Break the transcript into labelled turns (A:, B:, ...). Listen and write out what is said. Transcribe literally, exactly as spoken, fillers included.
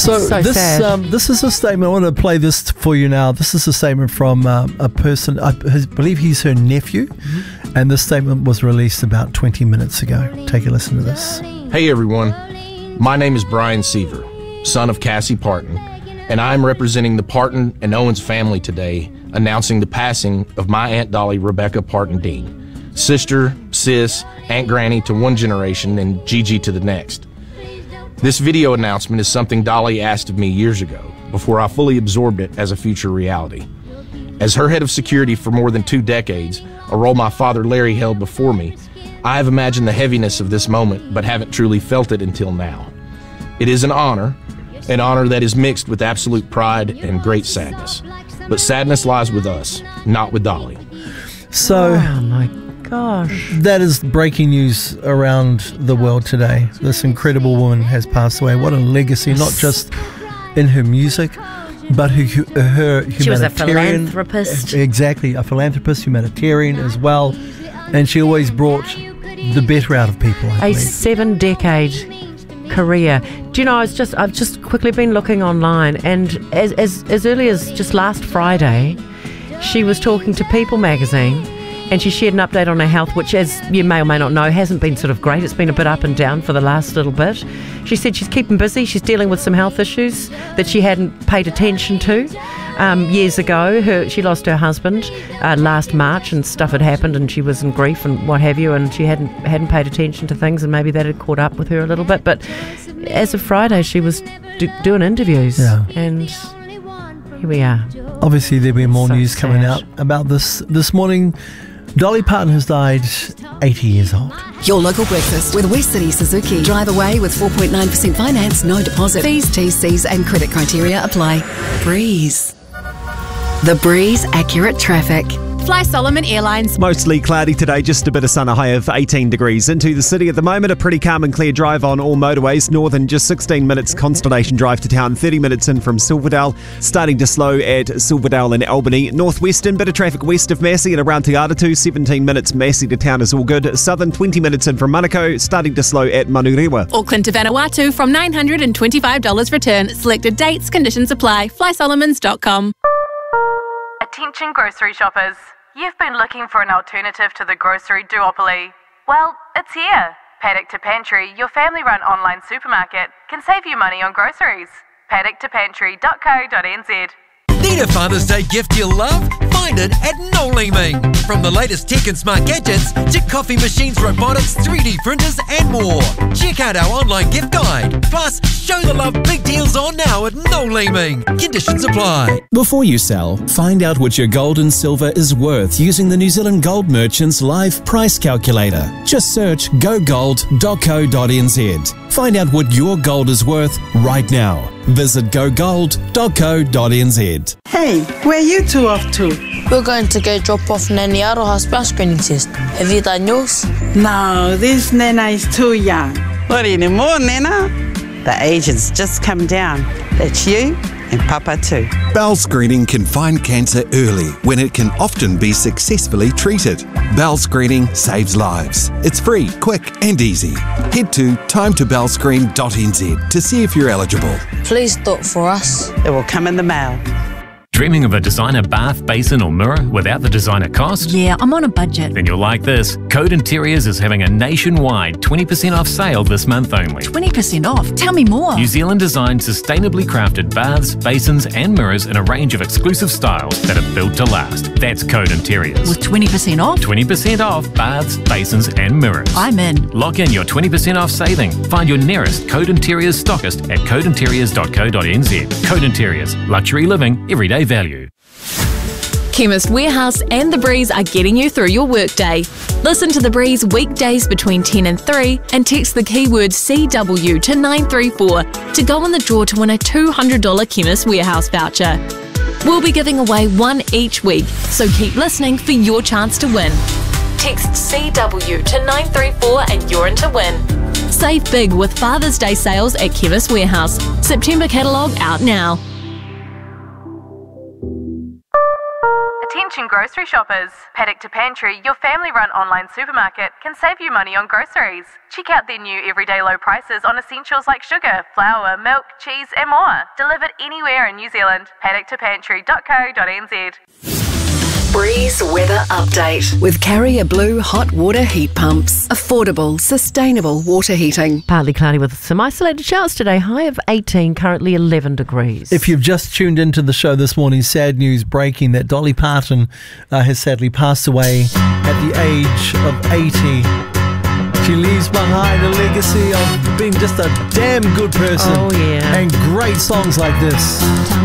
A: So,
B: So
A: this
B: sad.
A: um, this is a statement. I want to play this for you now. This is a statement from uh, a person, I believe he's her nephew, mm-hmm. and this statement was released about twenty minutes ago. Take a listen to this.
C: Hey everyone, my name is Brian Seaver, son of Cassie Parton, and I am representing the Parton and Owens family today, announcing the passing of my Aunt Dolly Rebecca Parton Dean, sister, sis, Aunt Granny to one generation and Gigi to the next. This video announcement is something Dolly asked of me years ago, before I fully absorbed it as a future reality. As her head of security for more than two decades, a role my father Larry held before me, I have imagined the heaviness of this moment, but haven't truly felt it until now. It is an honor, an honor that is mixed with absolute pride and great sadness. But sadness lies with us, not with Dolly.
A: So,
B: Oh my gosh.
A: that is breaking news around the world today. This incredible woman has passed away. What a legacy, not just in her music, but her, her humanitarian...
D: She was a philanthropist.
A: Exactly, a philanthropist, humanitarian as well. And she always brought the better out of people, I
B: A
A: believe.
B: seven-decade career. Do you know, I was just, I've just quickly been looking online, and as, as, as early as just last Friday, she was talking to People magazine, and she shared an update on her health, which, as you may or may not know, hasn't been sort of great. It's been a bit up and down for the last little bit. She said she's keeping busy. She's dealing with some health issues that she hadn't paid attention to. Um, years ago, her, she lost her husband uh, last March, and stuff had happened, and she was in grief and what have you, and she hadn't hadn't paid attention to things, and maybe that had caught up with her a little bit. But as of Friday, she was do, doing interviews,
A: Yeah.
B: and here we are.
A: Obviously, there'll be more
B: So
A: news coming
B: sad.
A: out about this this morning. Dolly Parton has died eighty years old.
E: Your local breakfast with West City Suzuki. Drive away with four point nine percent finance, no deposit. Fees, T's, C's and credit criteria apply. Breeze. The Breeze Accurate Traffic.
F: Fly Solomon Airlines.
G: Mostly cloudy today, just a bit of sun, a high of eighteen degrees. Into the city at the moment, a pretty calm and clear drive on all motorways. Northern, just sixteen minutes, Constellation Drive to town, thirty minutes in from Silverdale. Starting to slow at Silverdale and Albany. Northwestern, bit of traffic west of Massey and around Te Aratū, seventeen minutes, Massey to town is all good. Southern, twenty minutes in from Manukau, starting to slow at Manurewa.
F: Auckland to Vanuatu from nine hundred twenty-five dollars return. Selected dates, conditions apply. fly solomons dot com.
H: Attention grocery shoppers. You've been looking for an alternative to the grocery duopoly. Well, it's here. Paddock to Pantry, your family-run online supermarket, can save you money on groceries. paddock to pantry dot co dot n z.
I: Need a Father's Day gift you'll love? Find it at Noel Leeming. From the latest tech and smart gadgets to coffee machines, robotics, three D printers and more. Check out our online gift guide. Plus, show the love big deals on now at Noel Leeming. Conditions apply.
J: Before you sell, find out what your gold and silver is worth using the New Zealand Gold Merchants Live Price Calculator. Just search go gold dot co dot n z. Find out what your gold is worth right now. Visit go gold dot co dot n z.
K: Hey, where you two off to?
L: We're going to go drop off Nanny Aroha's bus screening test. Have you done yours?
K: No, this Nana is too young. Not anymore, Nana. The agent's just come down. That's you and Papa too.
M: Bowel screening can find cancer early when it can often be successfully treated. Bowel screening saves lives. It's free, quick and easy. Head to time to bowel screen dot n z to see if you're eligible.
L: Please do it for us.
K: It will come in the mail.
N: Dreaming of a designer bath, basin or mirror without the designer cost?
O: Yeah, I'm on a budget.
N: Then you'll like this. Code Interiors is having a nationwide twenty percent off sale this month only.
O: twenty percent off? Tell me more.
N: New Zealand designed sustainably crafted baths, basins and mirrors in a range of exclusive styles that are built to last. That's Code Interiors.
O: With twenty percent off?
N: twenty percent off baths, basins and mirrors.
O: I'm in.
N: Lock in your twenty percent off saving. Find your nearest Code Interiors stockist at code interiors dot co dot n z. Code Interiors. Luxury living, everyday value.
F: Chemist Warehouse and The Breeze are getting you through your workday. Listen to The Breeze weekdays between ten and three and text the keyword C W to nine three four to go in the draw to win a two hundred dollars Chemist Warehouse voucher. We'll be giving away one each week, so keep listening for your chance to win. Text C W to nine three four and you're in to win. Save big with Father's Day sales at Chemist Warehouse. September catalogue out now.
H: Attention grocery shoppers. Paddock to Pantry, your family-run online supermarket, can save you money on groceries. Check out their new everyday low prices on essentials like sugar, flour, milk, cheese and more. Delivered anywhere in New Zealand. paddock to pantry dot co dot n z.
E: Breeze Weather Update with Carrier Blue Hot Water Heat Pumps. Affordable, sustainable water heating.
B: Partly cloudy with some isolated showers today. High of eighteen, currently eleven degrees.
A: If you've just tuned into the show this morning, sad news breaking that Dolly Parton uh, has sadly passed away at the age of eighty. She leaves behind a legacy of being just a damn good person.
B: Oh, yeah.
A: And great songs like this.